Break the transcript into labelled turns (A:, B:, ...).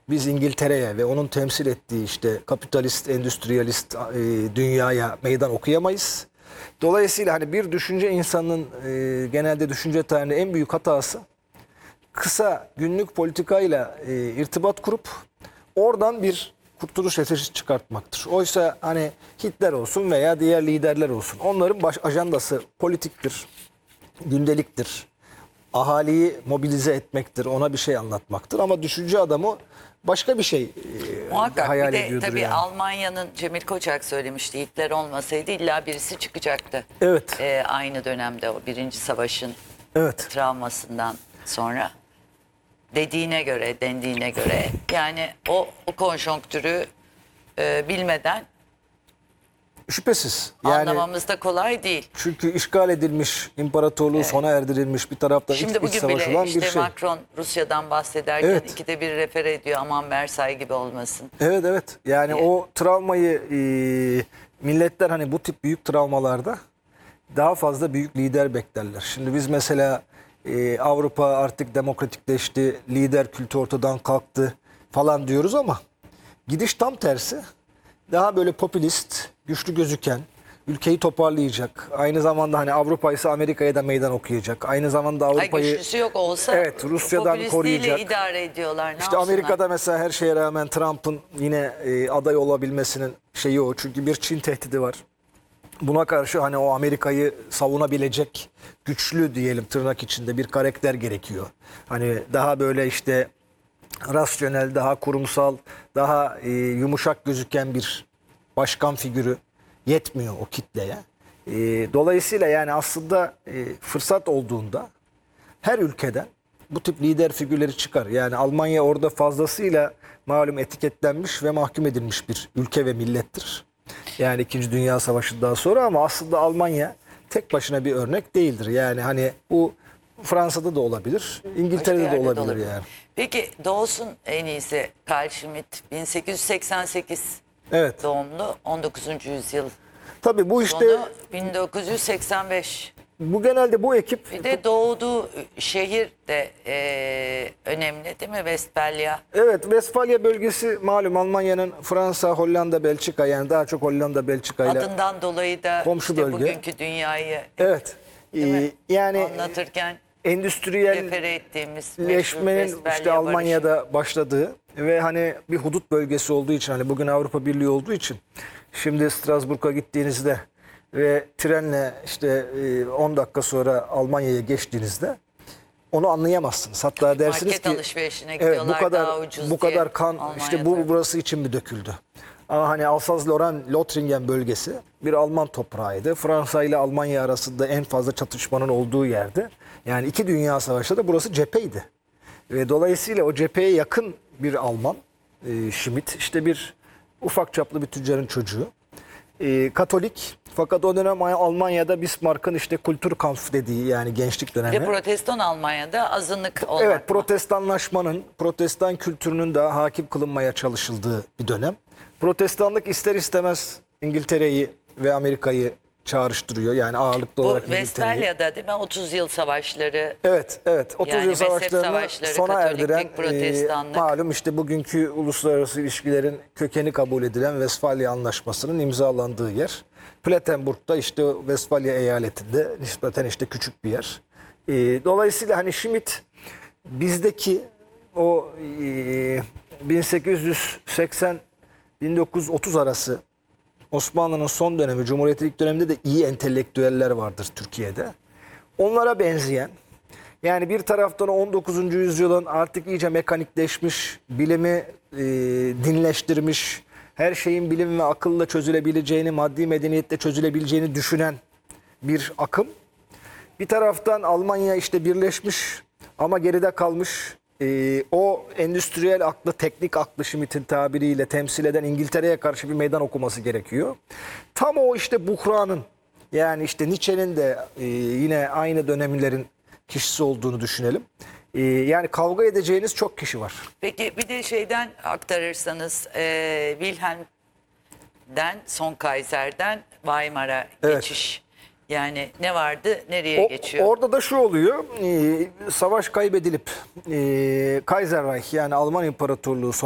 A: biz İngiltere'ye ve onun temsil ettiği işte kapitalist, endüstriyalist dünyaya meydan okuyamayız. Dolayısıyla hani bir düşünce insanının genelde düşünce tarihinde en büyük hatası kısa günlük politikayla irtibat kurup oradan bir kurtuluş stratejisi çıkartmaktır. Oysa hani Hitler olsun veya diğer liderler olsun, onların baş ajandası politiktir, gündeliktir. Ahaliyi mobilize etmektir, ona bir şey anlatmaktır. Ama düşünce adamı başka bir şey
B: Muhakkak.
A: hayal
B: Bir de
A: ediyordur
B: tabii
A: yani.
B: Almanya'nın Cemil Koçak söylemişti. Hitler olmasaydı illa birisi çıkacaktı.
A: Evet.
B: Aynı dönemde o Birinci Savaş'ın
A: Evet.
B: travmasından sonra. Dediğine göre, dendiğine göre. Yani o konjonktürü bilmeden
A: Şüphesiz. Yani
B: anlamamız da kolay değil.
A: çünkü işgal edilmiş, imparatorluğu sona erdirilmiş bir taraftan
B: Şimdi
A: iç
B: bugün
A: savaş
B: bile
A: olan
B: işte
A: bir şey.
B: Macron Rusya'dan bahsederken
A: Evet.
B: ikide bir refere ediyor. Aman Versay gibi olmasın.
A: Evet, evet. Yani
B: diye.
A: o travmayı milletler hani bu tip büyük travmalarda daha fazla büyük lider beklerler. Şimdi biz mesela Avrupa artık demokratikleşti, lider kültü ortadan kalktı falan diyoruz ama gidiş tam tersi. Daha böyle popülist, güçlü gözüken, ülkeyi toparlayacak. Aynı zamanda hani Avrupa ise Amerika'ya da meydan okuyacak. Aynı zamanda
B: Ay
A: Avrupa'yı
B: güçlüsü yok olsa
A: evet, Rusya'dan
B: popülistliğiyle
A: koruyacak.
B: idare ediyorlar. Ne
A: İşte
B: yapsınlar?
A: Amerika'da mesela her şeye rağmen Trump'ın yine aday olabilmesinin şeyi o. Çünkü bir Çin tehdidi var. Buna karşı hani o Amerika'yı savunabilecek güçlü diyelim tırnak içinde bir karakter gerekiyor. Hani daha böyle işte rasyonel, daha kurumsal, daha yumuşak gözüken bir başkan figürü yetmiyor o kitleye. Dolayısıyla yani aslında fırsat olduğunda her ülkeden bu tip lider figürleri çıkar. Yani Almanya orada fazlasıyla malum etiketlenmiş ve mahkum edilmiş bir ülke ve millettir. Yani 2. Dünya Savaşı'ndan sonra ama aslında Almanya tek başına bir örnek değildir. Yani hani bu Fransa'da da olabilir, İngiltere'de de
B: Başka yerde
A: olabilir yani.
B: Peki Doğusun en iyisi Carl Schmitt 1888
A: Evet.
B: doğumlu 19. yüzyıl
A: Tabii bu işte
B: sonu 1985.
A: bu genelde bu ekip
B: Bir de doğduğu şehir de önemli değil mi? Westfalia.
A: evet Westfalia bölgesi malum Almanya'nın Fransa, Hollanda, Belçika yani daha çok Hollanda, Belçika ile
B: Adından dolayı da
A: komşu
B: işte
A: bölge.
B: bugünkü dünyayı
A: evet.
B: mi?
A: Yani
B: anlatırken
A: endüstriyel
B: refere ettiğimiz meşhur
A: leşmenin
B: Westfalia
A: işte
B: Barışı.
A: Almanya'da başladığı ve hani bir hudut bölgesi olduğu için hani bugün Avrupa Birliği olduğu için şimdi Strasbourg'a gittiğinizde ve trenle işte 10 dakika sonra Almanya'ya geçtiğinizde onu anlayamazsınız. Hatta dersiniz
B: Market
A: ki
B: alışverişine
A: evet,
B: gidiyorlar daha ucuz
A: bu
B: diye
A: kadar kan işte bu
B: Almanya'da.
A: burası için mi döküldü? Ama hani Alsaz-Lorraine, Lothringen bölgesi bir Alman toprağıydı. Fransa ile Almanya arasında en fazla çatışmanın olduğu yerde. Yani 2 Dünya Savaşı'nda da burası cepheydi. Ve dolayısıyla o cepheye yakın bir Alman, Schmidt, işte bir ufak çaplı bir tüccarın çocuğu. Katolik fakat o dönem Almanya'da Bismarck'ın işte Kulturkampf dediği yani gençlik
B: Bir de
A: dönemi.
B: protestan Almanya'da azınlık olmak.
A: Evet, protestanlaşmanın, protestan kültürünün de hakim kılınmaya çalışıldığı bir dönem. Protestanlık ister istemez İngiltere'yi ve Amerika'yı çağrıştırıyor. Yani ağırlıklı
B: Bu
A: olarak İngiltere'yi.
B: Westfalia'da değil mi? 30 yıl savaşları.
A: Evet, evet. 30
B: Yani
A: yıl
B: mezhep
A: savaşlarını
B: savaşları,
A: sona
B: Katoliklik,
A: erdiren
B: Protestanlık.
A: malum işte bugünkü uluslararası ilişkilerin kökeni kabul edilen Westfalia Anlaşması'nın imzalandığı yer. Platenburg'da işte Westfalia eyaletinde nispeten işte küçük bir yer. Dolayısıyla hani Schmidt bizdeki o 1880-1930 arası Osmanlı'nın son dönemi, Cumhuriyet'in ilk döneminde de iyi entelektüeller vardır Türkiye'de. Onlara benzeyen, yani bir taraftan 19. yüzyılın artık iyice mekanikleşmiş, bilimi dinleştirmiş, her şeyin bilim ve akılla çözülebileceğini, maddi medeniyetle çözülebileceğini düşünen bir akım. Bir taraftan Almanya işte birleşmiş ama geride kalmış. O endüstriyel aklı, teknik aklı Schmitt'in tabiriyle temsil eden İngiltere'ye karşı bir meydan okuması gerekiyor. Tam o işte buhranın yani işte Nietzsche'nin de yine aynı dönemlerin kişisi olduğunu düşünelim. Yani kavga edeceğiniz çok kişi var.
B: Peki bir de şeyden aktarırsanız Wilhelm'den son Kaiser'den Weimar'a
A: Evet.
B: geçiş. Yani ne vardı nereye geçiyor?
A: Orada da şu oluyor. Savaş kaybedilip Kaiserreich yani Alman İmparatorluğu